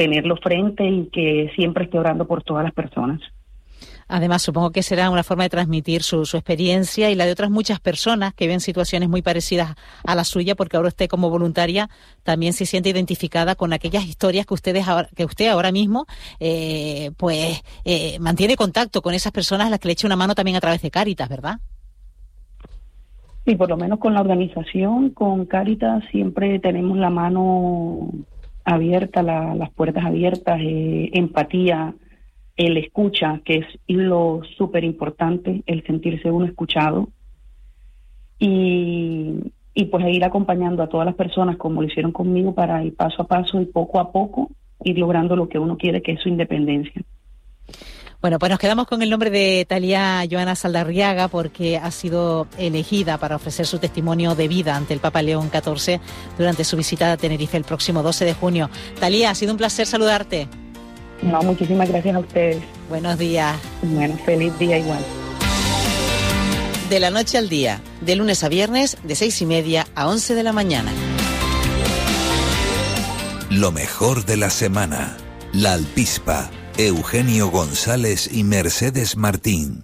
tenerlo frente y que siempre esté orando por todas las personas. Además, supongo que será una forma de transmitir su experiencia y la de otras muchas personas que ven situaciones muy parecidas a la suya, porque ahora usted como voluntaria también se siente identificada con aquellas historias que usted ahora mismo mantiene contacto con esas personas a las que le echa una mano también a través de Cáritas, ¿verdad? Sí, por lo menos con la organización, con Cáritas, siempre tenemos la mano abierta, las puertas abiertas, empatía, el escucha, que es lo súper importante, el sentirse uno escuchado, y pues ir acompañando a todas las personas como lo hicieron conmigo para ir paso a paso y poco a poco ir logrando lo que uno quiere, que es su independencia. Bueno, pues nos quedamos con el nombre de Thalía Joana Saldarriaga porque ha sido elegida para ofrecer su testimonio de vida ante el Papa León XIV durante su visita a Tenerife el próximo 12 de junio. Thalía, ha sido un placer saludarte. No, muchísimas gracias a ustedes. Buenos días. Bueno, feliz día igual. De la noche al día, de lunes a viernes, de 6:30 a 11 de la mañana. Lo mejor de la semana. La Alpispa. Eugenio González y Mercedes Martín.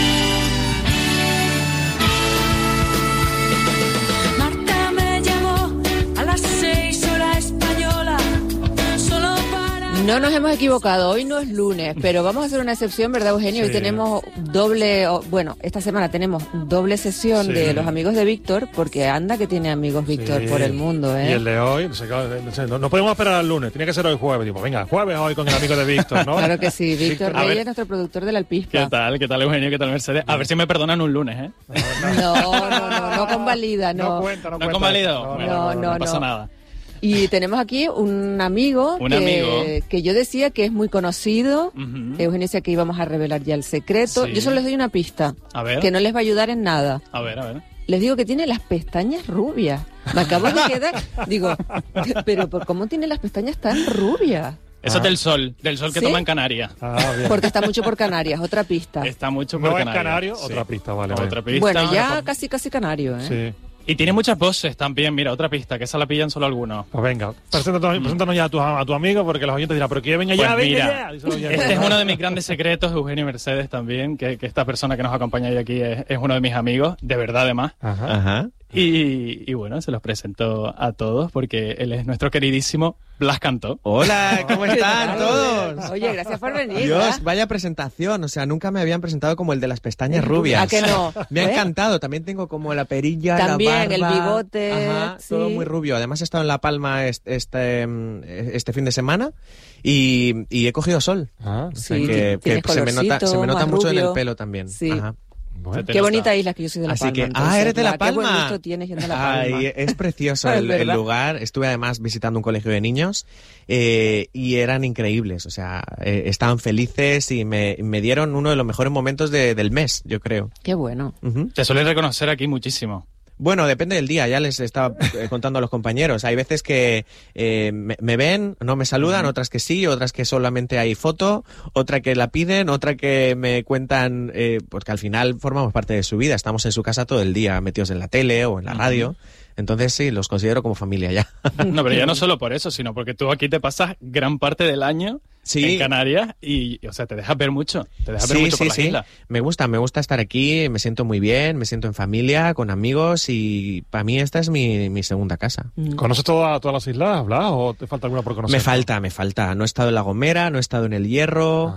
Marta me llamó a las 6 hora española, solo para... No nos hemos equivocado, hoy no es lunes, pero vamos a hacer una excepción, ¿verdad, Eugenio? Sí. Hoy tenemos esta semana tenemos doble sesión de los amigos de Víctor, porque anda que tiene amigos Víctor por el mundo, ¿eh? Y el de hoy, no podemos esperar al lunes, tiene que ser hoy jueves. Tipo, venga, jueves hoy con el amigo de Víctor, ¿no? Claro que sí, Víctor Reyes, nuestro productor de la Alpispa. ¿Qué tal, Eugenio? ¿Qué tal, Mercedes? A ver si me perdonan un lunes, ¿eh? No convalida, no. No convalido. No pasa nada. Y tenemos aquí un amigo que yo decía que es muy conocido. Eugenio decía que íbamos a revelar ya el secreto. Sí. Yo solo les doy una pista, que no les va a ayudar en nada. A ver. Les digo que tiene las pestañas rubias. Me acabo de quedar... Digo, pero ¿cómo tiene las pestañas tan rubias? Eso es del sol que toma en Canarias. Porque está mucho por Canarias, otra pista. Está mucho por Canarias. No es canario, otra pista, vale. Otra pista. Bueno, ya casi canario, ¿eh? Sí. Y tiene muchas voces también, mira, otra pista, que esa la pillan solo algunos. Pues venga, preséntanos ya a tu amigo, porque los oyentes dirán, pero que venga ya, venga ya. Este es uno de mis grandes secretos, Eugenio y Mercedes también, que esta persona que nos acompaña hoy aquí es uno de mis amigos, de verdad además. Ajá. Y bueno, se los presento a todos porque él es nuestro queridísimo Blas Cantó. Hola, ¿cómo están todos? Oye, gracias por venir. Dios, vaya presentación, o sea, nunca me habían presentado como el de las pestañas rubias. ¿A que no? Me ha encantado, también tengo como la perilla, también, la barba. el bigote. Ajá, todo muy rubio. Además he estado en La Palma este fin de semana y he cogido sol. O sea, que se me nota mucho en el pelo también. Sí. Ajá. Bueno, qué bonita isla, que yo soy de La Palma. Así que, eres de La Palma. Qué buen gusto tienes yendo a La Palma. Ay, es precioso el lugar. Estuve además visitando un colegio de niños y eran increíbles. O sea, estaban felices y me dieron uno de los mejores momentos del mes, yo creo. Qué bueno. Te suelen reconocer aquí muchísimo. Bueno, depende del día, ya les estaba contando a los compañeros. Hay veces que me ven, no me saludan, otras que sí, otras que solamente hay foto, otra que la piden, otra que me cuentan, porque al final formamos parte de su vida, estamos en su casa todo el día, metidos en la tele o en la radio. Entonces sí, los considero como familia ya. No, pero ya no solo por eso, sino porque tú aquí te pasas gran parte del año en Canarias y, o sea, te dejas ver mucho. Te dejas ver mucho por las islas. Me gusta estar aquí, me siento muy bien, me siento en familia, con amigos y para mí esta es mi segunda casa. ¿Conoces todas las islas, Blas, o te falta alguna por conocer? Me falta. No he estado en La Gomera, no he estado en El Hierro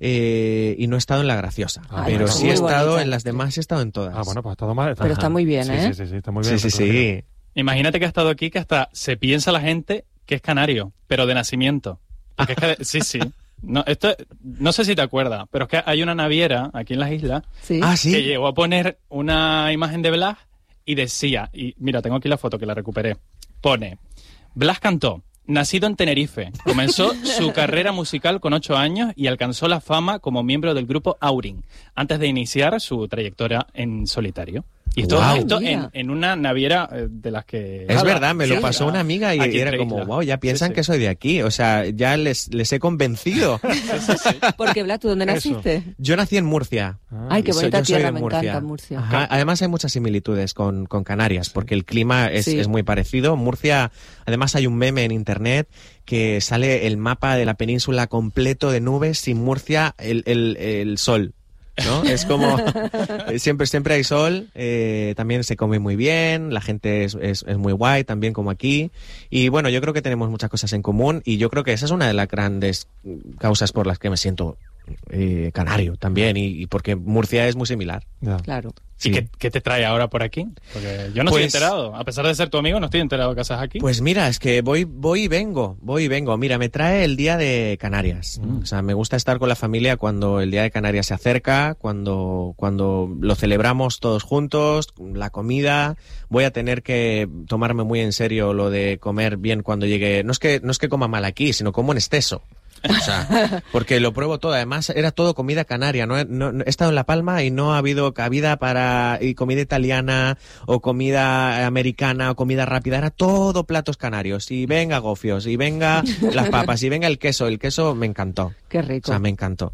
y no he estado en La Graciosa. Pero sí he estado en las demás, he estado en todas. Bueno, pues ha estado mal. Pero está muy bien, ¿eh? Sí, está muy bien. Sí. Imagínate que ha estado aquí que hasta se piensa la gente que es canario, pero de nacimiento. Porque es que, sí. No, esto, no sé si te acuerdas, pero es que hay una naviera aquí en las islas que llegó a poner una imagen de Blas y decía, y mira, tengo aquí la foto que la recuperé, pone, Blas Cantó, nacido en Tenerife, comenzó su carrera musical con 8 años y alcanzó la fama como miembro del grupo Aurin, antes de iniciar su trayectoria en solitario. Y todo esto en una naviera de las que... Es verdad, me lo pasó una amiga y era como, wow, ya piensan que soy de aquí. O sea, ya les he convencido. Porque, Blas, ¿tú dónde naciste? Yo nací en Murcia. Ay, qué bonita tierra, me encanta Murcia. Ajá. Además hay muchas similitudes con Canarias, porque el clima es muy parecido. Murcia, además hay un meme en internet que sale el mapa de la península completo de nubes, sin Murcia el sol. ¿No? Es como siempre hay sol, también se come muy bien, la gente es muy guay, también como aquí, y bueno, yo creo que tenemos muchas cosas en común, y yo creo que esa es una de las grandes causas por las que me siento canario también, y porque Murcia es muy similar. Claro. ¿Y qué te trae ahora por aquí? Porque yo no estoy enterado. A pesar de ser tu amigo, no estoy enterado que estás aquí. Pues mira, es que voy y vengo. Mira, me trae el Día de Canarias. O sea, me gusta estar con la familia cuando el Día de Canarias se acerca, cuando lo celebramos todos juntos, la comida. Voy a tener que tomarme muy en serio lo de comer bien cuando llegue. No es que coma mal aquí, sino como en exceso. O sea, porque lo pruebo todo. Además, era todo comida canaria. No he estado en La Palma y no ha habido cabida para comida italiana o comida americana o comida rápida. Era todo platos canarios. Y venga gofios, y venga las papas, y venga el queso. El queso me encantó. Qué rico. O sea, me encantó.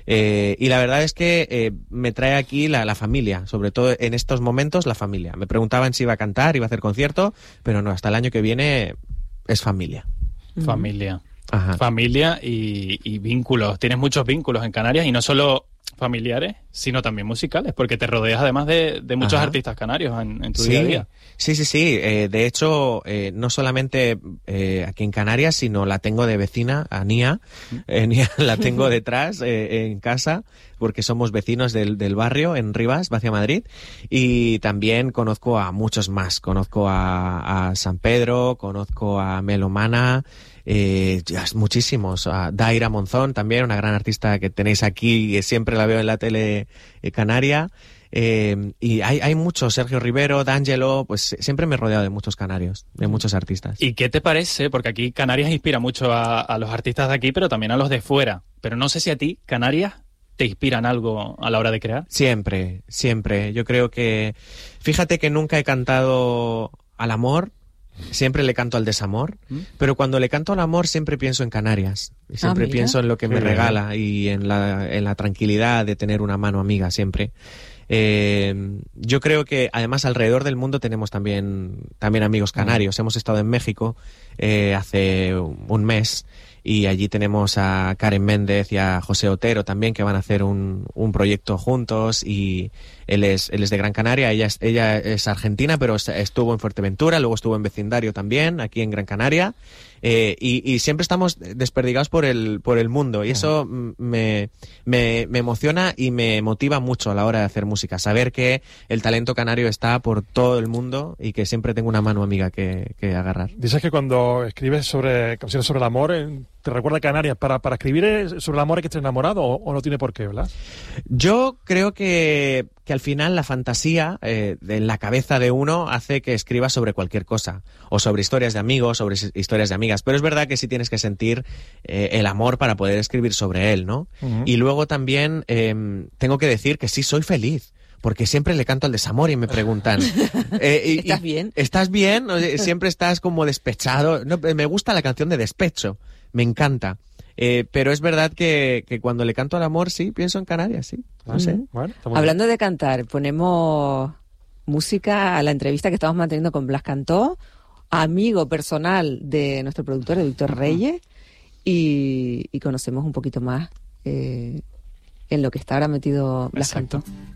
Y la verdad es que me trae aquí la familia, sobre todo en estos momentos la familia. Me preguntaban si iba a cantar, iba a hacer concierto, pero no, hasta el año que viene es familia. Familia. Ajá. Familia y vínculos. Tienes muchos vínculos en Canarias y no solo familiares, sino también musicales, porque te rodeas además de muchos artistas canarios en tu día a día. Sí. De hecho, no solamente aquí en Canarias, sino la tengo de vecina, a Nia. Nia la tengo detrás en casa, porque somos vecinos del barrio en Rivas, hacia Madrid, y también conozco a muchos más. Conozco a San Pedro, conozco a Melomana, muchísimos. A Daira Monzón también, una gran artista que tenéis aquí, siempre la veo en la tele canaria. Y hay muchos, Sergio Rivero, D'Angelo, pues siempre me he rodeado de muchos canarios, de muchos artistas. ¿Y qué te parece? Porque aquí Canarias inspira mucho a los artistas de aquí, pero también a los de fuera. Pero no sé si a ti, Canarias, ¿te inspiran algo a la hora de crear? Siempre. Yo creo que... Fíjate que nunca he cantado al amor, siempre le canto al desamor, pero cuando le canto al amor siempre pienso en Canarias. Y siempre pienso en lo que me regala y en la tranquilidad de tener una mano amiga siempre. Yo creo que además alrededor del mundo tenemos también amigos canarios. Hemos estado en México hace un mes y allí tenemos a Karen Méndez y a José Otero también, que van a hacer un proyecto juntos, y él es de Gran Canaria, ella es argentina, pero estuvo en Fuerteventura, luego estuvo en vecindario también, aquí en Gran Canaria, y siempre estamos desperdigados por el mundo, y eso me emociona y me motiva mucho a la hora de hacer música, saber que el talento canario está por todo el mundo y que siempre tengo una mano amiga que agarrar. Dices que cuando escribes sobre canciones sobre el amor, ¿te recuerda a Canarias? ¿Para escribir sobre el amor hay que estar enamorado o no tiene por qué, ¿verdad? Yo creo que al final la fantasía en la cabeza de uno hace que escriba sobre cualquier cosa, o sobre historias de amigos, sobre historias de amigas, pero es verdad que sí tienes que sentir el amor para poder escribir sobre él, ¿no? Y luego también tengo que decir que sí soy feliz, porque siempre le canto al desamor y me preguntan... ¿Estás bien? ¿Estás bien? Siempre estás como despechado. No, me gusta la canción de despecho, me encanta. Pero es verdad que cuando le canto al amor, sí, pienso en Canarias, sí. No sé. Bueno, hablando de cantar, ponemos música a la entrevista que estamos manteniendo con Blas Cantó, amigo personal de nuestro productor, de Víctor Reyes, y conocemos un poquito más en lo que está ahora metido Blas Cantó.